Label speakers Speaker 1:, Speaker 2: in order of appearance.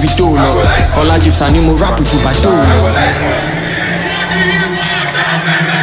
Speaker 1: Davido lọ. Ọlá Gypsy ni mo rap ju Bado lọ.